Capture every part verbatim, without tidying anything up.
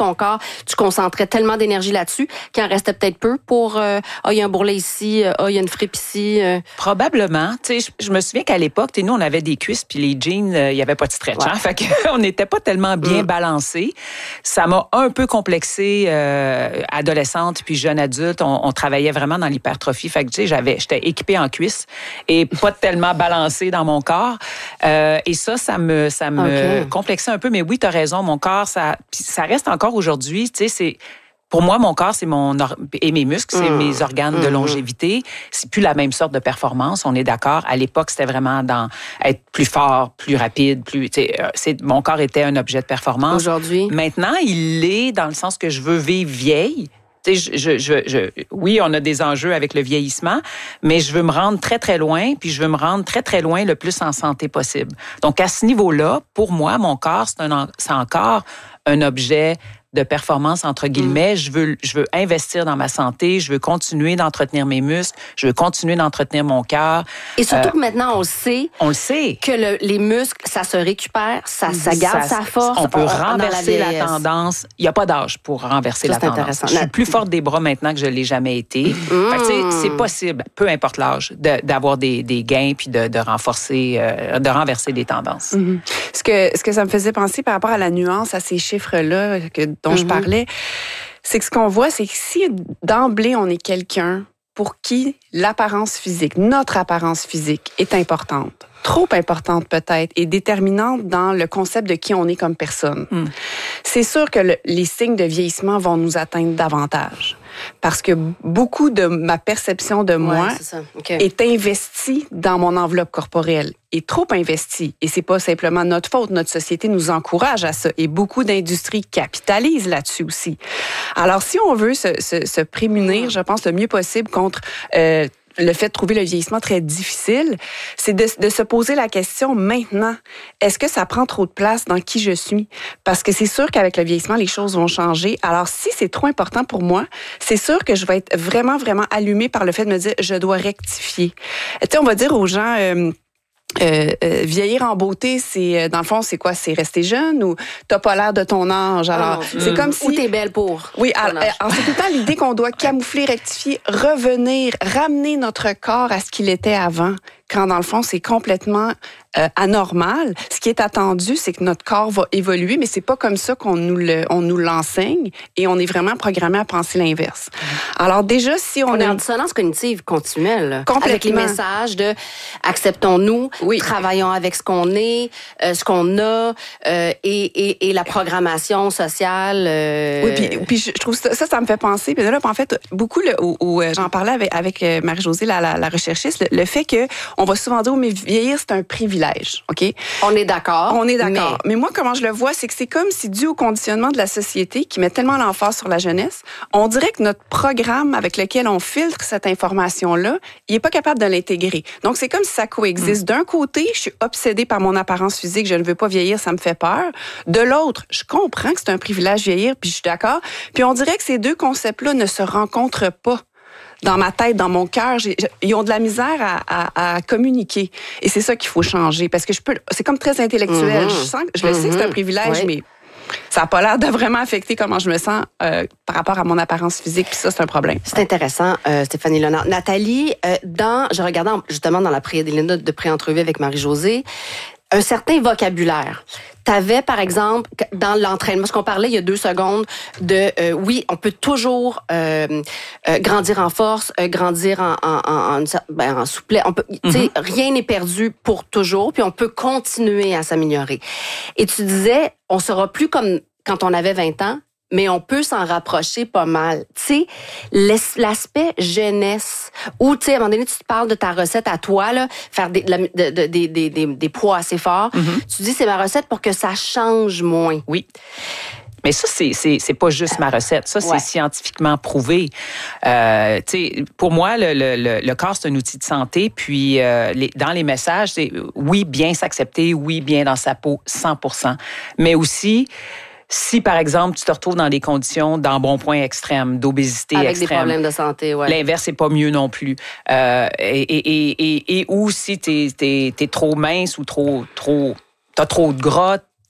ton corps, tu concentrais tellement d'énergie là-dessus qu'il en restait peut-être peu pour euh, ah, il y a un bourrelet ici, ah, il y a une fripe ici. Euh. Probablement. Tu sais, je, je me souviens qu'à l'époque, tu sais, nous, on avait des cuisses puis les jeans, il euh, y avait pas de stretch. Ouais. Hein? Fait qu'on n'était pas tellement bien mm. balancés. Ça m'a un peu complexée euh, adolescente puis jeune adulte. On, on travaillait vraiment dans l'hypertrophie. Fait que, tu sais, j'avais, j'étais équipée en cuisses et pas tellement balancée dans mon corps. Euh, et ça, ça me, ça me okay. complexait un peu. Mais oui, tu as raison, mon corps, ça, ça reste encore aujourd'hui, tu sais, c'est... Pour moi, mon corps, c'est mon or- et mes muscles, c'est mmh. mes organes de longévité. C'est plus la même sorte de performance, on est d'accord. À l'époque, c'était vraiment dans être plus fort, plus rapide, plus. C'est, mon corps était un objet de performance. Aujourd'hui, maintenant, il l'est dans le sens que je veux vivre vieille. Tu sais, je, je, je, oui, on a des enjeux avec le vieillissement, mais je veux me rendre très, très loin, puis je veux me rendre très, très loin le plus en santé possible. Donc, à ce niveau-là, pour moi, mon corps, c'est, un, c'est encore un objet de performance, entre guillemets. Mm. Je veux, je veux investir dans ma santé, je veux continuer d'entretenir mes muscles, je veux continuer d'entretenir mon cœur. Et surtout euh, que maintenant, on le sait. On le sait. Que le, les muscles, ça se récupère, ça, ça garde ça, sa force. On peut on, renverser la, la tendance. Il n'y a pas d'âge pour renverser ça, la tendance. Je suis plus forte des bras maintenant que je ne l'ai jamais été. Mm. Fait que, c'est possible, peu importe l'âge, de, d'avoir des, des gains puis de, de renforcer, euh, de renverser des tendances. Mm-hmm. Ce que, ce que ça me faisait penser par rapport à la nuance, à ces chiffres-là que dont mm-hmm. je parlais, c'est que ce qu'on voit, c'est que si d'emblée, on est quelqu'un pour qui l'apparence physique, notre apparence physique est importante, trop importante peut-être, et déterminante dans le concept de qui on est comme personne, mm. c'est sûr que le, les signes de vieillissement vont nous atteindre davantage. Parce que beaucoup de ma perception de moi ouais, c'est okay. est investie dans mon enveloppe corporelle, est trop investie. Et c'est pas simplement notre faute. Notre société nous encourage à ça. Et beaucoup d'industries capitalisent là-dessus aussi. Alors, si on veut se, se, se prémunir, je pense, le mieux possible contre... Euh, le fait de trouver le vieillissement très difficile, c'est de, de se poser la question maintenant, est-ce que ça prend trop de place dans qui je suis? Parce que c'est sûr qu'avec le vieillissement, les choses vont changer. Alors, si c'est trop important pour moi, c'est sûr que je vais être vraiment, vraiment allumée par le fait de me dire, je dois rectifier. Tu sais, on va dire aux gens... Euh, Euh, euh, vieillir en beauté, c'est dans le fond, c'est quoi? C'est rester jeune ou t'as pas l'air de ton âge? Alors, oh, c'est mmh. comme si... Ou t'es belle pour. Oui, alors, alors c'est tout le temps l'idée qu'on doit camoufler, rectifier, revenir, ramener notre corps à ce qu'il était avant. Quand dans le fond, c'est complètement euh, anormal. Ce qui est attendu, c'est que notre corps va évoluer, mais c'est pas comme ça qu'on nous le, on nous l'enseigne et on est vraiment programmé à penser l'inverse. Mmh. Alors déjà, si on, on est en dissonance cognitive continuelle, complètement. Avec les messages de acceptons-nous, oui. travaillons avec ce qu'on est, euh, ce qu'on a, euh, et, et, et la programmation sociale. Euh... Oui, puis, puis je trouve ça, ça, ça me fait penser. Puis là, en fait, beaucoup, le, où, où j'en parlais avec, avec Marie-Josée, la, la, la recherchiste, le, le fait que on va souvent dire, oh, mais vieillir, c'est un privilège, OK? On est d'accord. On est d'accord. Mais... mais moi, comment je le vois, c'est que c'est comme si, dû au conditionnement de la société qui met tellement l'emphase sur la jeunesse, on dirait que notre programme avec lequel on filtre cette information-là, il est pas capable de l'intégrer. Donc, c'est comme si ça coexiste. Mmh. D'un côté, je suis obsédée par mon apparence physique, je ne veux pas vieillir, ça me fait peur. De l'autre, je comprends que c'est un privilège vieillir, puis je suis d'accord. Puis on dirait que ces deux concepts-là ne se rencontrent pas. Dans ma tête, dans mon cœur, j'ai, ils ont de la misère à, à, à communiquer. Et c'est ça qu'il faut changer. Parce que je peux, c'est comme très intellectuel. Mmh. Je sens, je le mmh. sais que c'est un privilège, oui. mais ça n'a pas l'air de vraiment affecter comment je me sens euh, par rapport à mon apparence physique. Puis ça, c'est un problème. C'est intéressant, euh, Stéphanie Léonard. Nathalie, euh, dans, je regardais justement dans la pré, les notes de pré-entrevue avec Marie-Josée, un certain vocabulaire. T'avais, par exemple, dans l'entraînement, ce qu'on parlait il y a deux secondes, de euh, oui, on peut toujours euh, euh, grandir en force, euh, grandir en, en, en, en, ben, en souplesse. On peut, mm-hmm. tu sais, rien n'est perdu pour toujours, puis on peut continuer à s'améliorer. Et tu disais, on sera plus comme quand on avait vingt ans, mais on peut s'en rapprocher pas mal. Tu sais, l'aspect jeunesse, où, tu sais, à un moment donné, tu te parles de ta recette à toi, là, faire des, de, de, des, des, des, des poids assez forts. Mm-hmm. Tu dis, c'est ma recette pour que ça change moins. Oui. Mais ça, c'est, c'est, c'est pas juste ma recette. Ça, c'est ouais. scientifiquement prouvé. Euh, tu sais, pour moi, le, le, le corps, c'est un outil de santé. Puis, euh, les, dans les messages, c'est oui, bien s'accepter, oui, bien dans sa peau, cent pour cent. Mais aussi, si, par exemple, tu te retrouves dans des conditions d'embonpoint extrême, d'obésité avec extrême. Avec des problèmes de santé, ouais. L'inverse, c'est pas mieux non plus. Euh, et, et, et, et, et ou si t'es, t'es, t'es trop mince ou trop, trop, t'as trop de gras,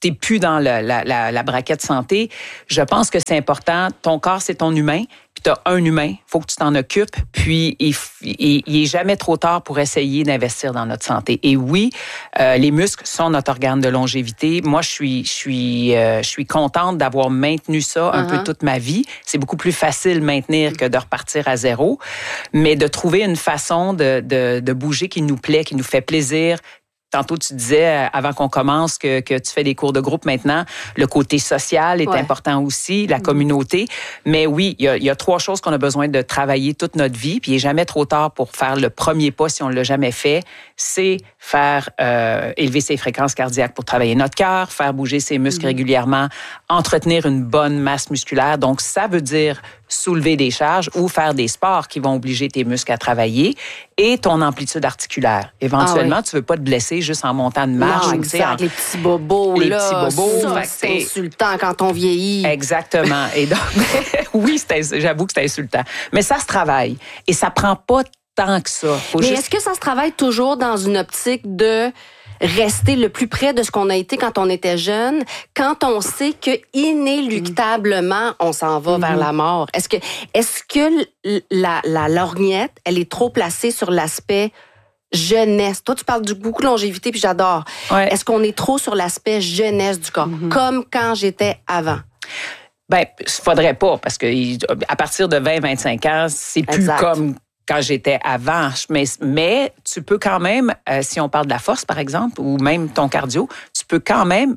t'es plus dans le, la, la, la braquette santé. Je pense que c'est important. Ton corps, c'est ton humain. Puis tu as un humain. Faut que tu t'en occupes. Puis il, il, il est jamais trop tard pour essayer d'investir dans notre santé. Et oui, euh, les muscles sont notre organe de longévité. Moi, je suis, je suis, euh, je suis contente d'avoir maintenu ça un uh-huh. peu toute ma vie. C'est beaucoup plus facile de maintenir que de repartir à zéro. Mais de trouver une façon de, de, de bouger qui nous plaît, qui nous fait plaisir. Tantôt, tu disais, avant qu'on commence, que, que tu fais des cours de groupe maintenant. Le côté social est ouais. important aussi, la communauté. Mais oui, il y a, il y a trois choses qu'on a besoin de travailler toute notre vie. Puis il n'est jamais trop tard pour faire le premier pas si on ne l'a jamais fait. C'est faire euh, élever ses fréquences cardiaques pour travailler notre cœur, faire bouger ses muscles mmh. régulièrement, entretenir une bonne masse musculaire. Donc, ça veut dire soulever des charges ou faire des sports qui vont obliger tes muscles à travailler et ton amplitude articulaire. Éventuellement, ah oui. tu veux pas te blesser juste en montant de marche. Non, exact. En... Les petits bobos, les là. petits bobos. Ça, c'est insultant quand on vieillit. Exactement. Et donc, oui, c'est, j'avoue que c'est insultant. Mais ça se travaille. Et ça prend pas tant que ça. Faut Mais juste... est-ce que ça se travaille toujours dans une optique de rester le plus près de ce qu'on a été quand on était jeune, quand on sait que inéluctablement on s'en va mm-hmm. vers la mort? Est-ce que est-ce que la, la lorgnette, elle est trop placée sur l'aspect jeunesse? Toi, tu parles du beaucoup de longévité, puis j'adore. Ouais. Est-ce qu'on est trop sur l'aspect jeunesse du corps, mm-hmm. comme quand j'étais avant? Ben, il faudrait pas, parce que à partir de vingt à vingt-cinq ans, c'est plus exact. Comme quand j'étais avant. Mais, mais tu peux quand même, euh, si on parle de la force, par exemple, ou même ton cardio, tu peux quand même,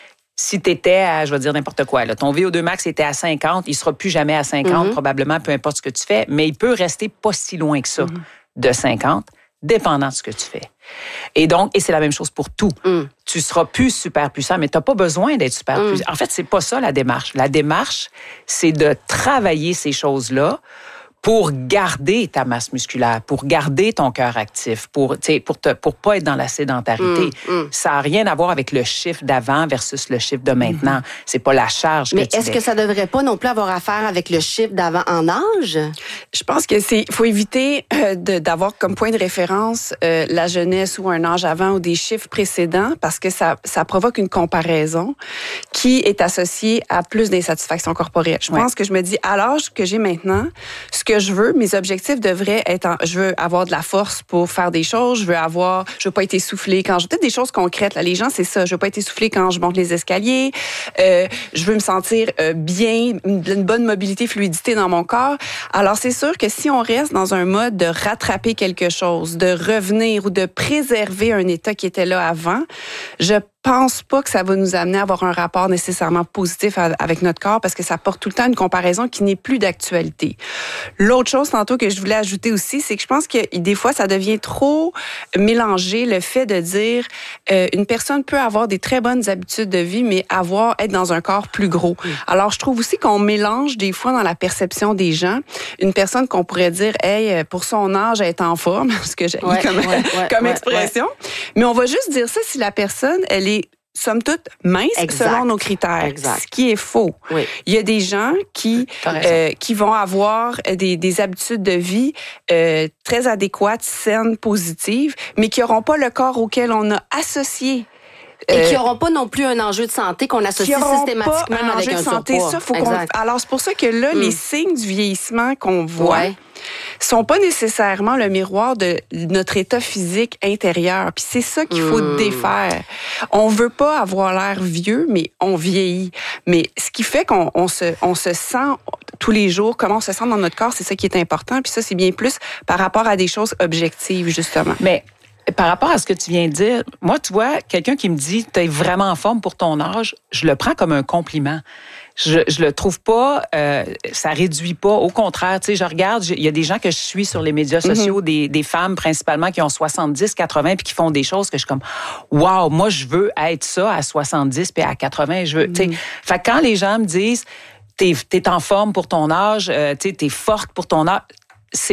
si tu étais à, je vais dire n'importe quoi, là, ton V O deux max était à cinquante, il sera plus jamais à cinquante, mm-hmm. probablement, peu importe ce que tu fais, mais il peut rester pas si loin que ça, mm-hmm. de cinquante, dépendant de ce que tu fais. Et donc, et c'est la même chose pour tout. Mm. Tu seras plus super puissant, mais tu n'as pas besoin d'être super mm. puissant. En fait, c'est pas ça la démarche. La démarche, c'est de travailler ces choses-là pour garder ta masse musculaire, pour garder ton cœur actif, pour tu sais, pour te, pour pas être dans la sédentarité. Mm, mm. Ça a rien à voir avec le chiffre d'avant versus le chiffre de maintenant. Mm. C'est pas la charge Mais que tu est-ce mets. Que ça devrait pas non plus avoir affaire avec le chiffre d'avant en âge? Je pense que c'est faut éviter euh, de, d'avoir comme point de référence euh, la jeunesse ou un âge avant ou des chiffres précédents parce que ça ça provoque une comparaison qui est associée à plus d'insatisfaction corporelle. Je ouais. pense que je me dis à l'âge que j'ai maintenant, ce que que je veux, mes objectifs devraient être, en, je veux avoir de la force pour faire des choses, je veux avoir, je veux pas être essoufflée quand je, peut-être des choses concrètes, là, les gens, c'est ça, je veux pas être essoufflée quand je monte les escaliers, euh, je veux me sentir euh, bien, une, une bonne mobilité, fluidité dans mon corps. Alors, c'est sûr que si on reste dans un mode de rattraper quelque chose, de revenir ou de préserver un état qui était là avant, je pense pas que ça va nous amener à avoir un rapport nécessairement positif avec notre corps parce que ça porte tout le temps une comparaison qui n'est plus d'actualité. L'autre chose tantôt que je voulais ajouter aussi, c'est que je pense que des fois ça devient trop mélangé le fait de dire euh, une personne peut avoir des très bonnes habitudes de vie mais avoir être dans un corps plus gros. Oui. Alors je trouve aussi qu'on mélange des fois dans la perception des gens une personne qu'on pourrait dire hey pour son âge elle est en forme ce que j'ai ouais, comme, ouais, ouais, comme ouais, expression, ouais. mais on va juste dire ça si la personne elle est somme toute mince exact. Selon nos critères, exact. Ce qui est faux. Oui. Il y a des gens qui euh, qui vont avoir des, des habitudes de vie euh, très adéquates, saines, positives, mais qui n'auront pas le corps auquel on a associé. Et euh, qui n'auront pas non plus un enjeu de santé qu'on associe systématiquement pas un avec enjeu un de santé. Ça, faut qu'on... Alors, c'est pour ça que là, mm. les signes du vieillissement qu'on voit ouais. sont pas nécessairement le miroir de notre état physique intérieur. Puis c'est ça qu'il faut mm. défaire. On veut pas avoir l'air vieux, mais on vieillit. Mais ce qui fait qu'on on se, on se sent tous les jours, comment on se sent dans notre corps, c'est ça qui est important. Puis ça, c'est bien plus par rapport à des choses objectives, justement. Mais par rapport à ce que tu viens de dire, moi, tu vois, quelqu'un qui me dit « t'es vraiment en forme pour ton âge », je le prends comme un compliment. Je, je le trouve pas, euh, ça réduit pas. Au contraire, tu sais, je regarde, il y a des gens que je suis sur les médias sociaux, mm-hmm. des, des femmes principalement qui ont soixante-dix, quatre-vingts puis qui font des choses que je suis comme « wow, moi, je veux être ça à soixante-dix puis à quatre-vingts. » Je veux, mm-hmm. tu sais, fait que quand les gens me disent « t'es, t'es en forme pour ton âge, euh, tu sais, t'es forte pour ton âge », c'est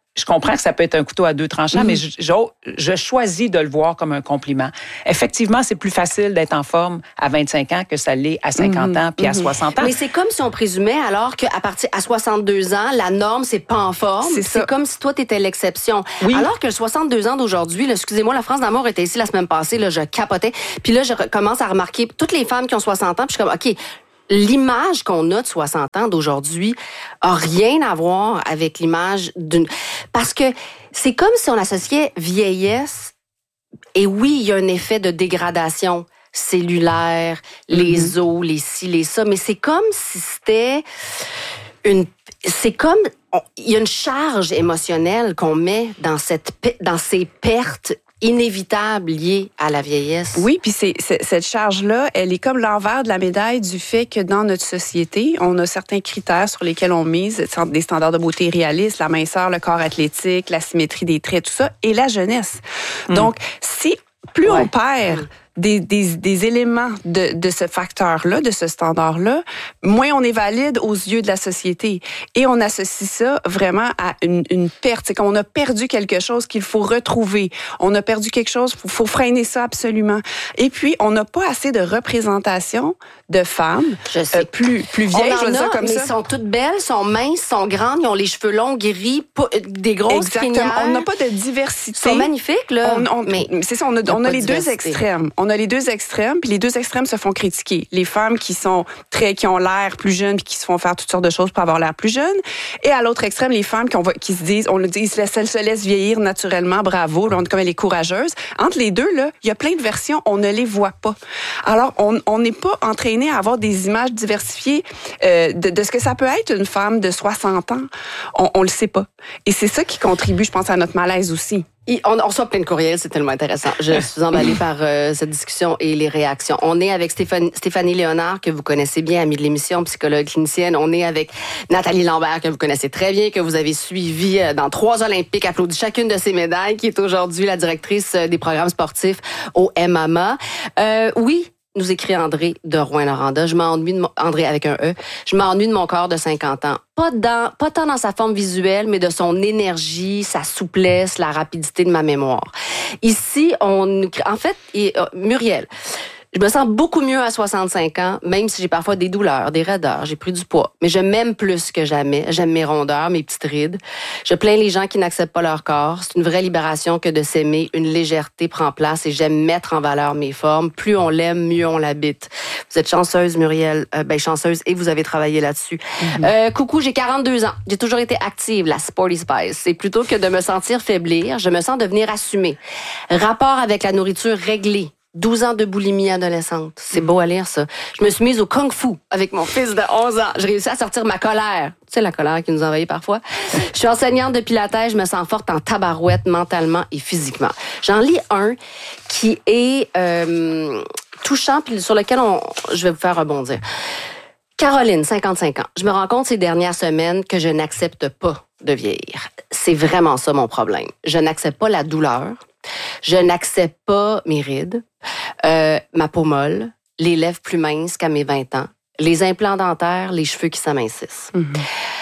je comprends que ça peut être un couteau à deux tranchants, mm-hmm. mais je, je, je choisis de le voir comme un compliment. Effectivement, c'est plus facile d'être en forme à vingt-cinq ans que ça l'est à cinquante mm-hmm. ans puis à mm-hmm. soixante ans. Mais c'est comme si on présumait alors qu'à partir à soixante-deux ans, la norme, c'est pas en forme. C'est, c'est comme si toi, t'étais l'exception. Oui. Alors que le soixante-deux ans d'aujourd'hui, là, excusez-moi, la France d'amour était ici la semaine passée, là, je capotais. Puis là, je commence à remarquer toutes les femmes qui ont soixante ans, puis je suis comme, OK, l'image qu'on a de soixante ans d'aujourd'hui a rien à voir avec l'image d'une... Parce que c'est comme si on associait vieillesse, et oui, il y a un effet de dégradation cellulaire, les mm-hmm. os, les ci, les ça, mais c'est comme si c'était une... C'est comme... Il y a une charge émotionnelle qu'on met dans, cette, dans ces pertes inévitable liée à la vieillesse. Oui, puis c'est, c'est, cette charge-là, elle est comme l'envers de la médaille du fait que dans notre société, on a certains critères sur lesquels on mise, des standards de beauté réalistes, la minceur, le corps athlétique, la symétrie des traits, tout ça, et la jeunesse. Mmh. Donc, si plus ouais. on perd Des, des, des éléments de, de ce facteur-là, de ce standard-là, moins on est valide aux yeux de la société. Et on associe ça vraiment à une, une perte. C'est qu'on a perdu quelque chose qu'il faut retrouver. On a perdu quelque chose, il faut, faut freiner ça absolument. Et puis, on n'a pas assez de représentation de femmes je sais. Euh, plus, plus vieilles, je veux dire comme mais ça. Mais sont toutes belles, sont minces, sont grandes, ils ont les cheveux longs, gris, des grosses Exactement. crinières. On n'a pas de diversité. Ils sont magnifiques, là. On, on, mais c'est ça, on a, on a les deux extrêmes. On a les deux extrêmes, puis les deux extrêmes se font critiquer. Les femmes qui sont très, qui ont l'air plus jeunes, puis qui se font faire toutes sortes de choses pour avoir l'air plus jeunes. Et à l'autre extrême, les femmes qui, on va, qui se disent, on le dit, elles se laissent vieillir naturellement, bravo, là, comme elle est courageuse. Entre les deux, là, il y a plein de versions, on ne les voit pas. Alors, on n'est pas entraîné à avoir des images diversifiées euh, de, de ce que ça peut être une femme de soixante ans. On, on le sait pas. Et c'est ça qui contribue, je pense, à notre malaise aussi. On, on reçoit plein de courriels, c'est tellement intéressant. Je suis emballée par euh, cette discussion et les réactions. On est avec Stéphanie, Stéphanie Léonard, que vous connaissez bien, amie de l'émission, psychologue clinicienne. On est avec Nathalie Lambert, que vous connaissez très bien, que vous avez suivi dans trois Olympiques, applaudi chacune de ses médailles, qui est aujourd'hui la directrice des programmes sportifs au M A M A. Euh, oui, nous écrit André de Rouyn-Noranda. Je m'ennuie de mon, André avec un E. Je m'ennuie de mon corps de cinquante ans. Pas dans, pas tant dans sa forme visuelle, mais de son énergie, sa souplesse, la rapidité de ma mémoire. Ici, on, en fait, et, euh, Muriel, je me sens beaucoup mieux à soixante-cinq ans, même si j'ai parfois des douleurs, des raideurs, j'ai pris du poids. Mais je m'aime plus que jamais. J'aime mes rondeurs, mes petites rides. Je plains les gens qui n'acceptent pas leur corps. C'est une vraie libération que de s'aimer. Une légèreté prend place et j'aime mettre en valeur mes formes. Plus on l'aime, mieux on l'habite. Vous êtes chanceuse, Muriel. Euh, ben, chanceuse et vous avez travaillé là-dessus. Mm-hmm. Euh, coucou, j'ai quarante-deux ans. J'ai toujours été active, la Sporty Spice. C'est plutôt que de me sentir faiblir, je me sens devenir assumée. Rapport avec la nourriture réglée. douze ans de boulimie adolescente. C'est beau à lire, ça. Je me suis mise au kung-fu avec mon fils de onze ans. J'ai réussi à sortir ma colère. Tu sais, la colère qui nous envahit parfois. Je suis enseignante de pilates. Je me sens forte en tabarouette, mentalement et physiquement. J'en lis un qui est euh, touchant, puis sur lequel on, je vais vous faire rebondir. Caroline, cinquante-cinq ans. Je me rends compte ces dernières semaines que je n'accepte pas de vieillir. C'est vraiment ça mon problème. Je n'accepte pas la douleur. Je n'accepte pas mes rides, euh, ma peau molle, les lèvres plus minces qu'à mes vingt ans, les implants dentaires, les cheveux qui s'amincissent. Mm-hmm.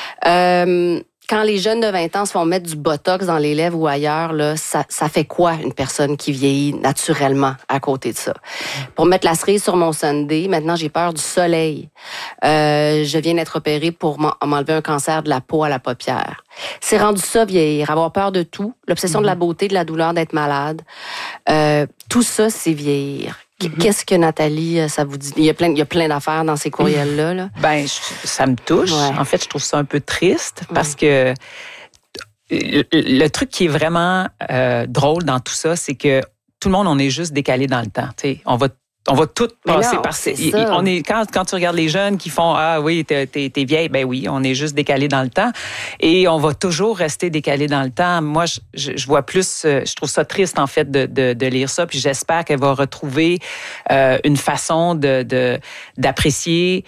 Euh, quand les jeunes de vingt ans se font mettre du botox dans les lèvres ou ailleurs, là, ça, ça fait quoi une personne qui vieillit naturellement à côté de ça? Pour mettre la cerise sur mon sundae, maintenant j'ai peur du soleil. Euh, je viens d'être opérée pour m'enlever un cancer de la peau à la paupière. C'est rendu ça vieillir, avoir peur de tout, l'obsession mm-hmm. de la beauté, de la douleur, d'être malade. Euh, tout ça, c'est vieillir. Mm-hmm. Qu'est-ce que Nathalie, ça vous dit? Il y a plein, il y a plein d'affaires dans ces courriels-là. Là. Ben, je, ça me touche. Ouais. En fait, je trouve ça un peu triste parce ouais. que le, le truc qui est vraiment euh, drôle dans tout ça, c'est que tout le monde, on est juste décalé dans le temps. T'sais, on va On va tout passer non, par ça. On est, quand, quand tu regardes les jeunes qui font « Ah oui, t'es, t'es, t'es vieille », ben oui, on est juste décalé dans le temps. Et on va toujours rester décalé dans le temps. Moi, je, je, je vois plus... Je trouve ça triste, en fait, de, de, de lire ça. Puis j'espère qu'elle va retrouver euh, une façon de, de, d'apprécier...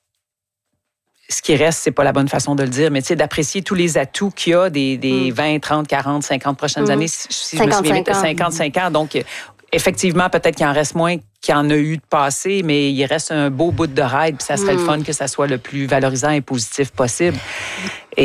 Ce qui reste, c'est pas la bonne façon de le dire, mais tu sais, d'apprécier tous les atouts qu'il y a des, des mm. vingt, trente, quarante, cinquante prochaines mm. années. Si cinquante-cinq je me souviens, ans. cinquante-cinq ans. Donc, effectivement, peut-être qu'il en reste moins qu'il y en a eu de passé, mais il reste un beau bout de ride, puis ça serait mm. le fun que ça soit le plus valorisant et positif possible. Et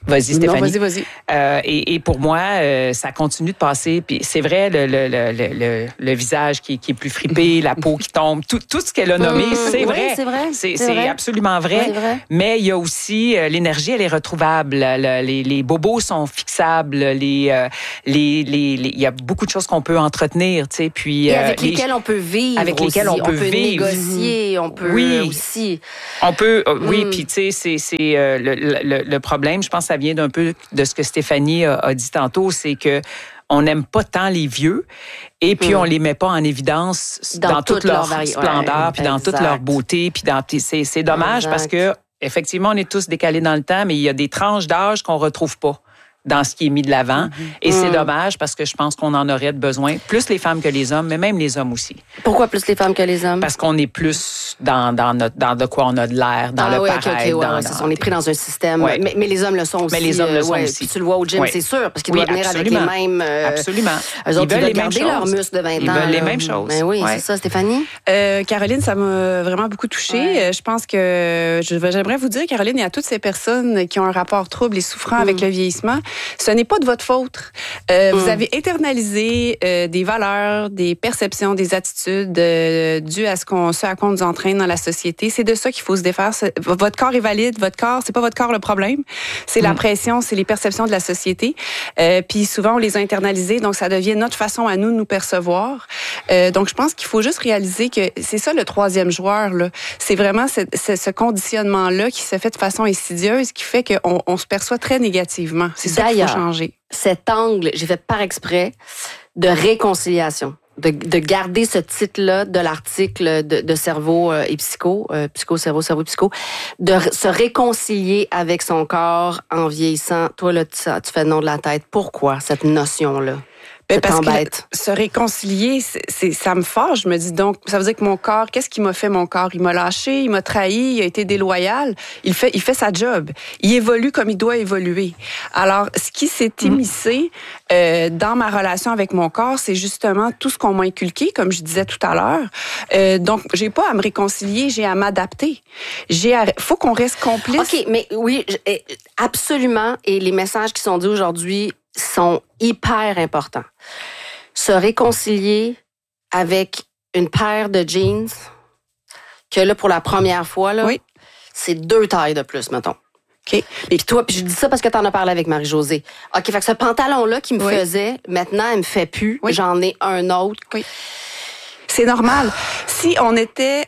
Vas-y, Stéphanie. Non, vas-y, vas-y. Euh, et, et pour moi, euh, ça continue de passer. Puis c'est vrai, le, le, le, le, le visage qui, qui est plus fripé, la peau qui tombe, tout, tout ce qu'elle a nommé, mmh, c'est, oui, vrai. c'est vrai. C'est, c'est, c'est vrai. absolument vrai. Oui, c'est vrai. Mais il y a aussi euh, l'énergie, elle est retrouvable. Le, les, les bobos sont fixables. Les, euh, les, les, les, il y a beaucoup de choses qu'on peut entretenir, tu sais. Puis et euh, avec les, lesquelles on peut vivre. avec aussi. lesquelles on peut, on peut vivre. négocier, on peut oui. aussi. On peut, euh, oui. Mm. Puis tu sais, c'est, c'est euh, le, le, le problème. Je pense que ça vient d'un peu de ce que Stéphanie a, a dit tantôt, c'est que on n'aime pas tant les vieux et puis mm. on les met pas en évidence dans, dans toute, toute leur, leur splendeur, ouais, puis dans exact. toute leur beauté, puis dans c'est c'est dommage exact. Parce que effectivement on est tous décalés dans le temps, mais il y a des tranches d'âge qu'on retrouve pas dans ce qui est mis de l'avant. Mm-hmm. Et c'est mm. dommage parce que je pense qu'on en aurait besoin, plus les femmes que les hommes, mais même les hommes aussi. Pourquoi plus les femmes que les hommes? Parce qu'on est plus dans, dans, notre, dans de quoi on a de l'air, dans ah, le oui, paraître. Okay, okay, ouais, dans, ouais, dans, on est pris dans un système. Ouais. Mais, mais les hommes le sont aussi. Mais les hommes le sont ouais, aussi. Puis tu le vois au gym, oui. c'est sûr, parce qu'ils oui, doivent venir absolument. avec les mêmes... Euh, absolument. Eux autres, ils veulent ils les garder mêmes leurs choses. muscles de vingt ans. Ils veulent les là. mêmes choses. Ben oui, ouais. c'est ça, Stéphanie? Euh, Caroline, ça m'a vraiment beaucoup touchée. Ouais. Je pense que j'aimerais vous dire, Caroline, et à toutes ces personnes qui ont un rapport trouble et souffrant mm. avec le vieillissement, ce n'est pas de votre faute. Euh, mm. Vous avez internalisé euh, des valeurs, des perceptions, des attitudes euh, dues à ce, qu'on, ce à quoi on nous entraîne dans la société. C'est de ça qu'il faut se défaire. Votre corps est valide. Votre corps, c'est pas votre corps le problème. C'est mm. la pression, c'est les perceptions de la société. Euh, puis souvent, on les a internalisées, donc ça devient notre façon à nous de nous percevoir. Euh, donc, je pense qu'il faut juste réaliser que c'est ça le troisième joueur. Là. C'est vraiment ce, ce, ce conditionnement-là qui se fait de façon insidieuse, qui fait qu'on on se perçoit très négativement. C'est ça qu'il faut changer. Cet angle, j'ai fait par exprès, de réconciliation. De, de garder ce titre-là de l'article de, de cerveau et psycho, euh, psycho, cerveau, cerveau, psycho, de se réconcilier avec son corps en vieillissant. Toi, là, tu, tu fais le nom de la tête. Pourquoi cette notion-là? Ben parce que se réconcilier, c'est, c'est, ça me fâche. Je me dis donc, ça veut dire que mon corps, qu'est-ce qu'il m'a fait mon corps? Il m'a lâché, il m'a trahi, il a été déloyal. Il fait, il fait sa job. Il évolue comme il doit évoluer. Alors, ce qui s'est immiscé euh, dans ma relation avec mon corps, c'est justement tout ce qu'on m'a inculqué, comme je disais tout à l'heure. Euh, donc, j'ai pas à me réconcilier, j'ai à m'adapter. J'ai à, faut qu'on reste complice. Ok, mais oui, absolument. Et les messages qui sont dits aujourd'hui sont hyper importants. Se réconcilier avec une paire de jeans que là, pour la première fois, là, oui. c'est deux tailles de plus, mettons. OK. Puis toi, puis je dis ça parce que t'en as parlé avec Marie-Josée. OK, fait que ce pantalon-là qui me oui. faisait, maintenant, il me fait plus. Oui. J'en ai un autre. Oui. C'est normal. Si on était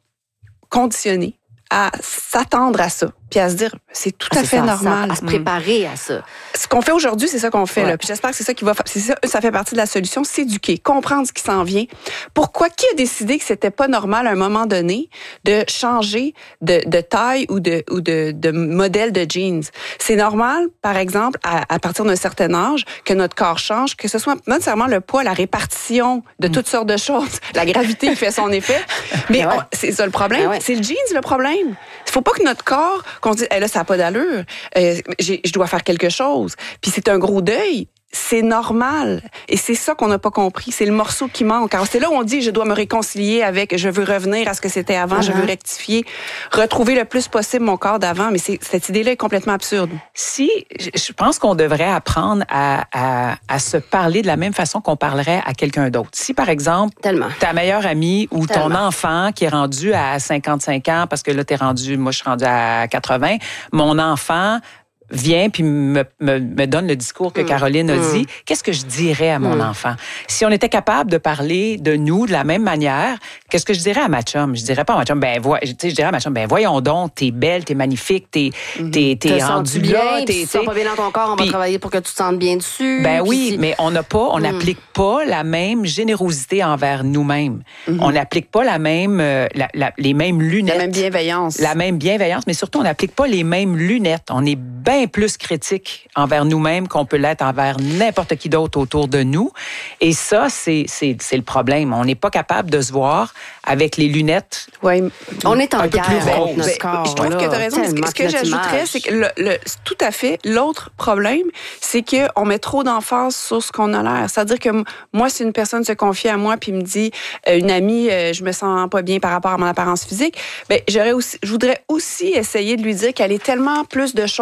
conditionné à s'attendre à ça, puis à se dire, c'est tout ah, à fait ça, normal. Ça, à se préparer mmh. à ça. Ce qu'on fait aujourd'hui, c'est ça qu'on fait. Ouais. Là. Puis j'espère que c'est ça qui va... C'est ça, ça fait partie de la solution, s'éduquer, comprendre ce qui s'en vient. Pourquoi? Qui a décidé que c'était pas normal à un moment donné de changer de, de taille ou de, ou de, de modèle de jeans? C'est normal, par exemple, à, à partir d'un certain âge, que notre corps change, que ce soit pas nécessairement le poids, la répartition de mmh. toutes sortes de choses. La gravité fait son effet. Mais ouais. on, c'est ça le problème. Ouais. C'est le jeans le problème. Il faut pas que notre corps, qu'on dise, hey, là, ça n'a pas d'allure, euh, j'ai, je dois faire quelque chose. Puis c'est un gros deuil. C'est normal. Et c'est ça qu'on n'a pas compris. C'est le morceau qui manque. Alors, c'est là où on dit, je dois me réconcilier avec, je veux revenir à ce que c'était avant, uh-huh. je veux rectifier, retrouver le plus possible mon corps d'avant. Mais c'est, cette idée-là est complètement absurde. Si, je pense qu'on devrait apprendre à, à, à se parler de la même façon qu'on parlerait à quelqu'un d'autre. Si, par exemple, Tellement. ta meilleure amie ou Tellement. ton enfant qui est rendu à cinquante-cinq ans, parce que là, t'es rendu, moi, je suis rendue à quatre-vingts, mon enfant vient puis me, me, me donne le discours que Caroline a mmh. dit, qu'est-ce que je dirais à mon mmh. enfant? Si on était capable de parler de nous de la même manière, qu'est-ce que je dirais à ma chum? Je dirais pas à ma chum, ben, vo- je dirais à ma chum, ben, voyons donc, t'es belle, t'es magnifique, t'es, mmh. t'es, t'es rendu là. T'es, si tu te sens pas bien dans ton corps, on pis, va travailler pour que tu te sentes bien dessus. Ben oui, si... mais on n'a pas, on n'applique mmh. pas la même générosité envers nous-mêmes. Mmh. On n'applique pas la même, euh, la, la, les mêmes lunettes. La même bienveillance. La même bienveillance, mais surtout, on n'applique pas les mêmes lunettes. On est bien plus critique envers nous-mêmes qu'on peut l'être envers n'importe qui d'autre autour de nous. Et ça, c'est, c'est, c'est le problème. On n'est pas capable de se voir avec les lunettes. Oui, on est en un guerre peu plus avec notre corps. Je trouve là, que tu as raison. Ce que j'ajouterais, c'est que le, le, tout à fait, l'autre problème, c'est qu'on met trop d'emphase sur ce qu'on a l'air. C'est-à-dire que moi, si une personne se confie à moi puis me dit, euh, une amie, euh, je me sens pas bien par rapport à mon apparence physique, ben, j'aurais aussi, je voudrais aussi essayer de lui dire qu'elle est tellement plus de choses que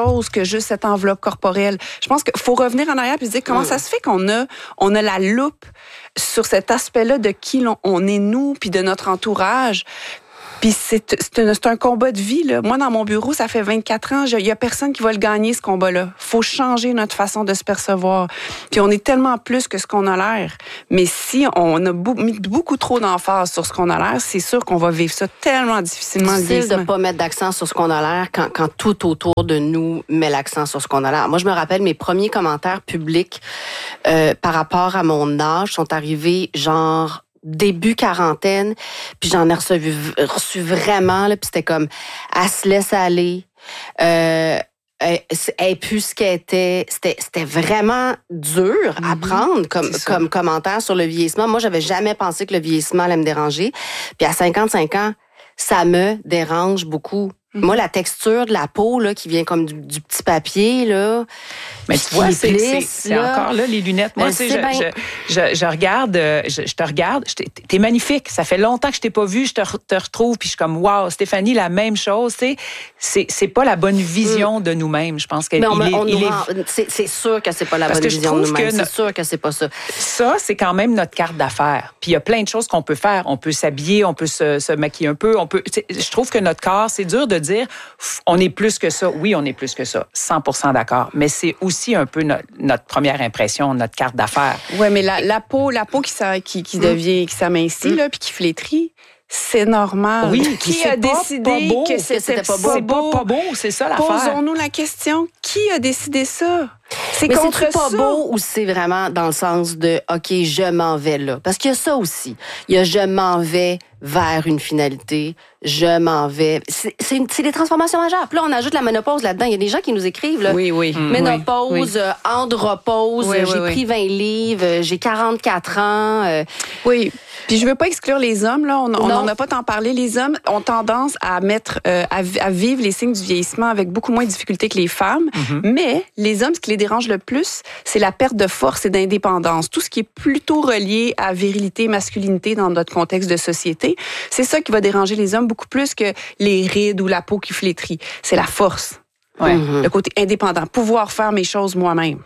que juste cette enveloppe corporelle. Je pense qu'il faut revenir en arrière puis se dire comment mmh. ça se fait qu'on a, on a la loupe sur cet aspect-là de qui l'on, on est nous puis de notre entourage. Puis c'est, c'est, un, c'est un combat de vie, là. Moi, dans mon bureau, ça fait vingt-quatre ans, il y a personne qui va le gagner, ce combat-là. Faut changer notre façon de se percevoir. Puis on est tellement plus que ce qu'on a l'air. Mais si on a beau, mis beaucoup trop d'emphase sur ce qu'on a l'air, c'est sûr qu'on va vivre ça tellement difficilement. C'est difficile de ne pas mettre d'accent sur ce qu'on a l'air quand, quand tout autour de nous met l'accent sur ce qu'on a l'air. Moi, je me rappelle, mes premiers commentaires publics euh, par rapport à mon âge sont arrivés genre début quarantaine, puis j'en ai reçu, reçu vraiment, là, puis c'était comme, elle se laisse aller, euh, elle, elle est plus ce qu'elle était. C'était, c'était vraiment dur mm-hmm. à prendre comme, comme commentaire sur le vieillissement. Moi, j'avais jamais pensé que le vieillissement allait me déranger, puis à cinquante-cinq ans, ça me dérange beaucoup. Mm-hmm. Moi, la texture de la peau là, qui vient comme du, du petit papier, là. Mais tu vois, c'est, c'est, c'est encore là les lunettes. Moi, tu sais, je, je, je, je regarde, je, je te regarde, je t'es magnifique. Ça fait longtemps que je t'ai pas vu, je te, te retrouve, puis je suis comme, wow, Stéphanie, la même chose. Tu sais, c'est, c'est pas la bonne vision mm. de nous-mêmes. Je pense qu'elle Mais on, il on est, il rend, est... C'est, c'est sûr que c'est pas la Parce bonne vision de nous-mêmes. C'est sûr que c'est pas ça. Ça, c'est quand même notre carte d'affaires. Puis il y a plein de choses qu'on peut faire. On peut s'habiller, on peut se, se maquiller un peu. On peut. Je trouve que notre corps, c'est dur de dire, on est plus que ça. Oui, on est plus que ça. cent pour cent d'accord. Mais c'est aussi un peu notre, notre première impression, notre carte d'affaires. Oui, mais la, la peau, la peau qui, qui, qui devient, qui s'amincit, mm. là, puis qui flétrit, c'est normal. Oui, qui a pas, décidé pas beau, que c'était, c'était pas beau? C'est pas, pas beau, c'est ça l'affaire. Posons-nous la question, qui a décidé ça? C'est mais contre c'est pas ça. Beau ou c'est vraiment dans le sens de OK, je m'en vais là. Parce qu'il y a ça aussi. Il y a je m'en vais vers une finalité, je m'en vais. C'est, c'est, une, c'est des transformations majeures. Puis là, on ajoute la ménopause là-dedans. Il y a des gens qui nous écrivent. Là, oui, oui. Mmh, ménopause, oui. Euh, andropause, oui, j'ai oui, pris vingt livres, j'ai quarante-quatre ans. Euh, oui. Puis je veux pas exclure les hommes, là. On n'en a pas tant parlé. Les hommes ont tendance à mettre, euh, à, à vivre les signes du vieillissement avec beaucoup moins de difficultés que les femmes. Mm-hmm. Mais les hommes, ce qui les dérange le plus, c'est la perte de force et d'indépendance. Tout ce qui est plutôt relié à virilité, masculinité dans notre contexte de société, c'est ça qui va déranger les hommes beaucoup plus que les rides ou la peau qui flétrit. C'est la force. Ouais. Mm-hmm. Le côté indépendant. Pouvoir faire mes choses moi-même.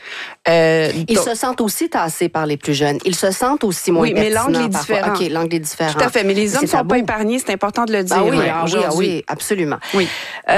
Euh, Ils donc, se sentent aussi tassés par les plus jeunes. Ils se sentent aussi moins pertinents. Oui, mais l'angle est différent. OK, l'angle est différent. Tout à fait, mais les hommes ne sont pas épargnés, c'est important de le dire. Ah oui, ouais, ah oui, ah oui, absolument. Oui.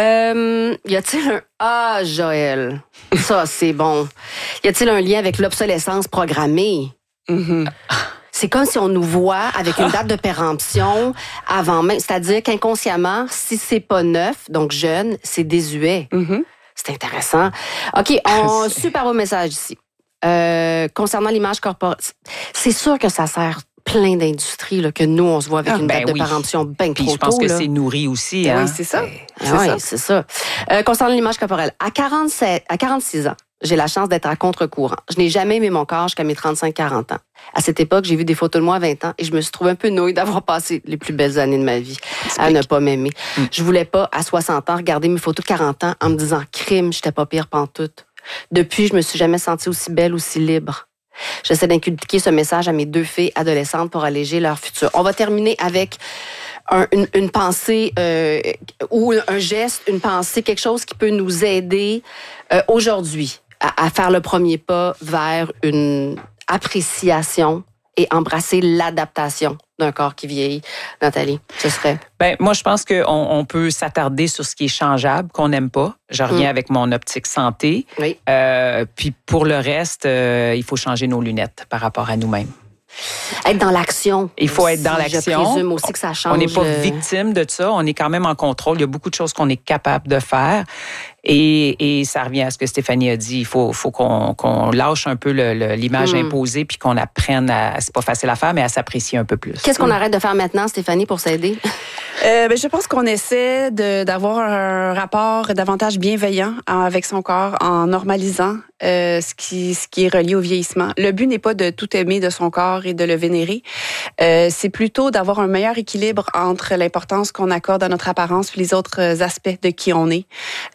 Euh, y a-t-il un... Ah, Joël, ça, c'est bon. Y a-t-il un lien avec l'obsolescence programmée? Mm-hmm. C'est comme si on nous voit avec une date de péremption avant même. C'est-à-dire qu'inconsciemment, si c'est pas neuf, donc jeune, c'est désuet. Mm-hmm. C'est intéressant. OK, on super beau message ici. Euh, concernant l'image corporelle, c'est sûr que ça sert plein d'industries là, que nous, on se voit avec ah, une ben date oui. de péremption bien trop tôt. Je pense que là. C'est nourri aussi. Ben hein? Oui, c'est ça. C'est oui, ça. c'est ça. Euh, concernant l'image corporelle, à quarante-sept, à quarante-six ans, j'ai la chance d'être à contre-courant. Je n'ai jamais aimé mon corps jusqu'à mes trente-cinq quarante ans. À cette époque, j'ai vu des photos de moi à vingt ans et je me suis trouvée un peu nouille d'avoir passé les plus belles années de ma vie à ne pas m'aimer. Mm. Je voulais pas, à soixante ans, regarder mes photos de quarante ans en me disant « crime, j'étais pas pire pantoute ». Depuis, je me suis jamais sentie aussi belle, aussi libre. J'essaie d'inculquer ce message à mes deux filles adolescentes pour alléger leur futur. On va terminer avec un, une, une pensée euh, ou un geste, une pensée, quelque chose qui peut nous aider euh, aujourd'hui à, à faire le premier pas vers une appréciation et embrasser l'adaptation d'un corps qui vieillit. Nathalie, ce serait? Ben moi, je pense qu'on on peut s'attarder sur ce qui est changeable, qu'on n'aime pas. Je reviens mmh. avec mon optique santé. Oui. Euh, puis pour le reste, euh, il faut changer nos lunettes par rapport à nous-mêmes. Être dans l'action. Il faut être dans l'action. Je présume aussi que ça change. On n'est pas le... victime de ça. On est quand même en contrôle. Il y a beaucoup de choses qu'on est capable de faire. Et, et ça revient à ce que Stéphanie a dit. Il faut, faut qu'on, qu'on lâche un peu le, le, l'image mmh. imposée puis qu'on apprenne à... C'est pas facile à faire, mais à s'apprécier un peu plus. Qu'est-ce qu'on mmh. arrête de faire maintenant, Stéphanie, pour s'aider? Euh, ben, je pense qu'on essaie de, d'avoir un rapport davantage bienveillant avec son corps en normalisant euh, ce, qui, ce qui est relié au vieillissement. Le but n'est pas de tout aimer de son corps et de le vénérer. Euh, c'est plutôt d'avoir un meilleur équilibre entre l'importance qu'on accorde à notre apparence et les autres aspects de qui on est. Euh,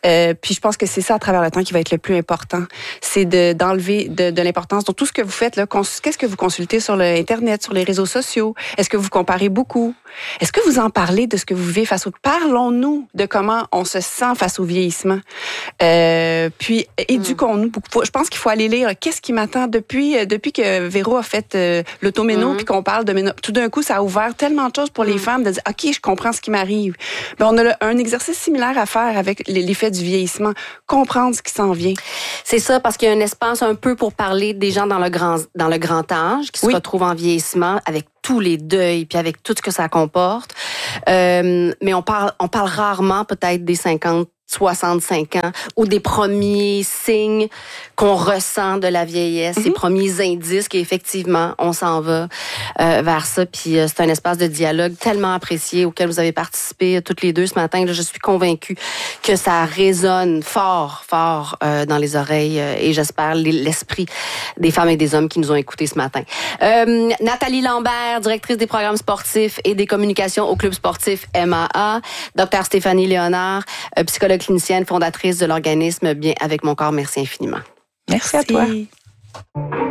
puis je pense que c'est ça à travers le temps qui va être le plus important. C'est de, d'enlever de, de l'importance. Donc tout ce que vous faites, là, cons- qu'est-ce que vous consultez sur l'Internet, sur les réseaux sociaux? Est-ce que vous comparez beaucoup? Est-ce que vous en parlez de ce que vous vivez face au... Parlons-nous de comment on se sent face au vieillissement. Euh, puis éduquons-nous beaucoup. Je pense qu'il faut aller lire qu'est-ce qui m'attend depuis, depuis que Véro a fait euh, l'automéno, mm-hmm. puis qu'on parle de méno... Tout d'un coup, ça a ouvert tellement de choses pour les mm-hmm. femmes de dire, OK, je comprends ce qui m'arrive. Ben, on a un exercice similaire à faire avec l'effet du vieillissement. Comprendre ce qui s'en vient. C'est ça, parce qu'il y a un espace un peu pour parler des gens dans le grand, dans le grand âge qui oui. se retrouvent en vieillissement avec tous les deuils puis avec tout ce que ça comporte. Euh, mais on parle, on parle rarement peut-être des cinquante, soixante-cinq ans ou des premiers signes qu'on ressent de la vieillesse, mm-hmm. ces premiers indices qu'effectivement on s'en va euh, vers ça. Puis euh, c'est un espace de dialogue tellement apprécié auquel vous avez participé euh, toutes les deux ce matin. Là, je suis convaincue que ça résonne fort, fort euh, dans les oreilles euh, et j'espère l'esprit des femmes et des hommes qui nous ont écoutés ce matin. Euh, Nathalie Lambert, directrice des programmes sportifs et des communications au Club sportif M A A. Docteur Stéphanie Léonard, euh, psychologue clinicienne, fondatrice de l'organisme Bien avec mon corps. Merci infiniment. Merci, Merci. à toi.